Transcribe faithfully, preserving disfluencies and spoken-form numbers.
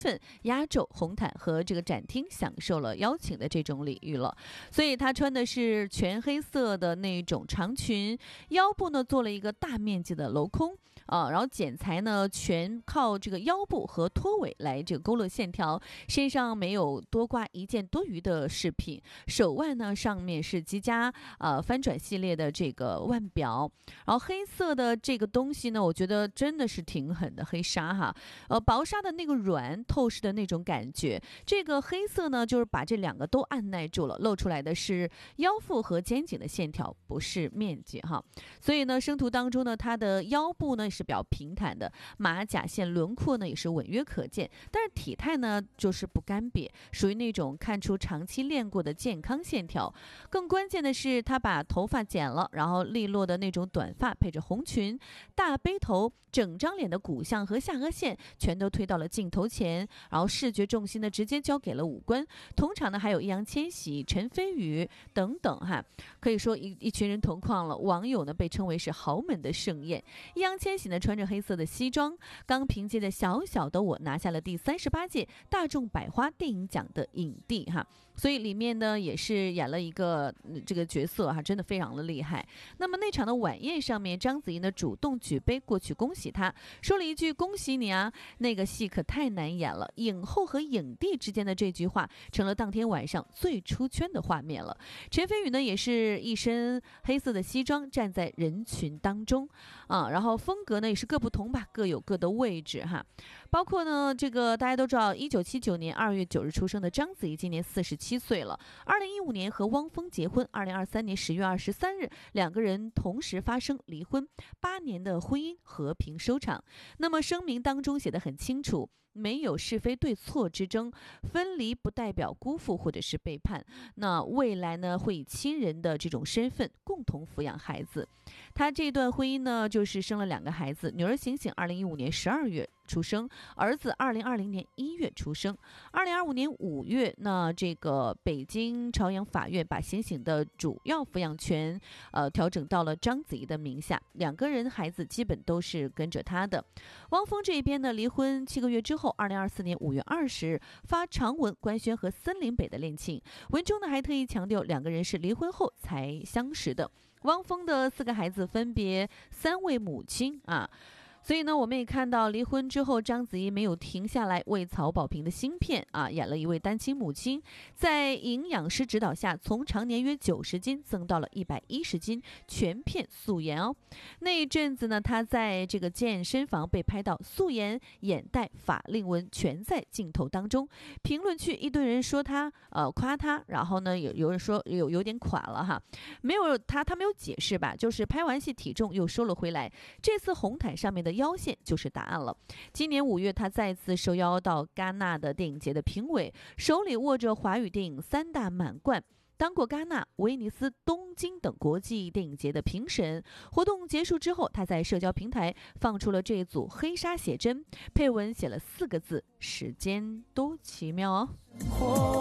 份压轴红毯和这个展厅享受了邀请的这种礼遇了。所以她穿的是全黑色的那种长裙，腰部呢做了一个大面积的镂空啊，然后剪裁呢全靠这个腰部和拖尾来这个勾勒线条，身上没有多挂一件多余的饰品，手腕呢上面是积家呃翻转系列的这个腕表，然后黑色的这个东西呢，我觉得真的是挺狠的，黑纱哈，呃薄纱的那个软透视的那种感觉，这个黑色呢就是把这两个都按耐住了，露出来的是腰腹和肩颈的线条，不是面积哈。所以呢，生图当中呢，它的腰部呢是比较平坦的，马甲线轮廓呢也是稳约可见，但是体态呢就是不干瘪，属于那种看出长期练过的健康线条。更关键的是，她把头发剪了，然后利落的那种短发配着红裙，大背头，整张脸的骨相和下颌线全都推到了镜头前，然后视觉重心呢直接交给了五官。同场呢还有易烊千玺、陈飞宇等等哈，可以说一一群人同框了。网友呢被称为是豪门的盛宴。易烊千玺呢穿着黑色的西装，刚凭借着小小的我拿下了第三十八届大众百花电影奖的影帝哈，所以里面呢也是演了一个、嗯、这个角色哈，真的非常的厉害。那么那场的晚宴上面，章子怡呢主动举杯过去恭喜他，说了一句恭喜你啊，那个戏可太难演了。影后和影帝之间的这句话成了当天晚上最出圈的画面了。陈飞宇呢也是一身黑色的西装站在人群当中啊，然后风格呢也是各不同吧，各有各的位置哈。包括呢这个大家都知道，一九七九年二月九日出生的章子怡今年四十七岁了。二零一五年和汪峰结婚，二零二三年十月二十三日两个人同时发生离婚，八年的婚姻和平收场。那么声明当中写得很清楚，没有是非对错之争，分离不代表辜负或者是背叛。那未来呢，会以亲人的这种身份共同抚养孩子。他这段婚姻呢，就是生了两个孩子，女儿醒醒二零一五年十二月出生，儿子二零二零年一月出生。二零二五年五月，那这个北京朝阳法院把醒醒的主要抚养权呃调整到了章子怡的名下，两个人孩子基本都是跟着他的。汪峰这边呢，离婚七个月之后，二零二四年五月二十日发长文官宣和森林北的恋情，文中呢还特意强调两个人是离婚后才相识的。汪峰的四个孩子分别三位母亲啊。所以呢，我们也看到离婚之后，章子怡没有停下来为曹保平的新片啊演了一位单亲母亲，在营养师指导下，从常年约九十斤增到了一百一十斤，全片素颜哦。那一阵子呢，她在这个健身房被拍到素颜、眼袋、法令纹全在镜头当中。评论区一堆人说她呃夸她，然后呢有有人说有有点垮了哈，没有她她没有解释吧，就是拍完戏体重又收了回来。这次红毯上面的腰线就是答案了。今年五月，他再次受邀到戛纳的电影节的评委，手里握着华语电影三大满贯，当过戛纳、威尼斯、东京等国际电影节的评审。活动结束之后，他在社交平台放出了这组黑纱写真，配文写了四个字：时间多奇妙哦。